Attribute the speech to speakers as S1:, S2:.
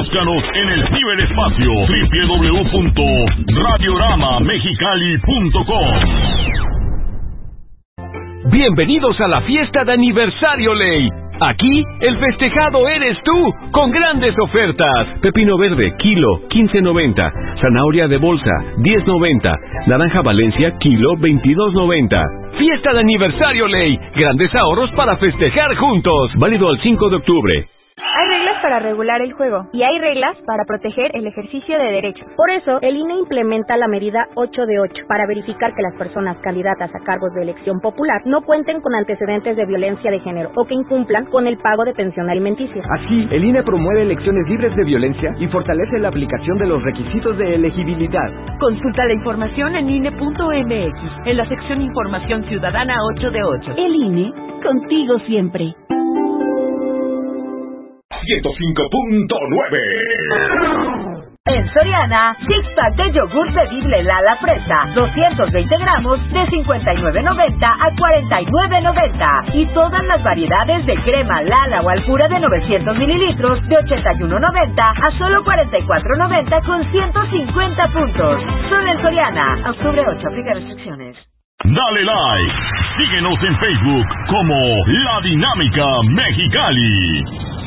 S1: Búscanos en el ciberespacio www.radioramamexicali.com.
S2: Bienvenidos a la fiesta de aniversario Ley. Aquí, el festejado eres tú, con grandes ofertas. Pepino verde, kilo, 15.90. Zanahoria de bolsa, 10.90. Naranja Valencia, kilo, 22.90. Fiesta de aniversario Ley. Grandes ahorros para festejar juntos. Válido al 5 de octubre.
S3: Hay reglas para regular el juego y hay reglas para proteger el ejercicio de derechos. Por eso, el INE implementa la medida 8 de 8 para verificar que las personas candidatas a cargos de elección popular no cuenten con antecedentes de violencia de género o que incumplan con el pago de pensión alimenticia.
S4: Así, el INE promueve elecciones libres de violencia y fortalece la aplicación de los requisitos de elegibilidad.
S5: Consulta la información en INE.mx, en la sección Información Ciudadana 8 de 8.
S6: El INE, contigo siempre.
S1: 105.9.
S7: En Soriana, six-pack de yogur bebible Lala Fresa, 220 gramos de $59.90 a $49.90. Y todas las variedades de crema Lala o Alpura de 900 mililitros de $81.90 a solo $44.90 con 150 puntos. Solo en Soriana, octubre 8, aplica restricciones.
S1: Dale like. Síguenos en Facebook como La Dinámica Mexicali.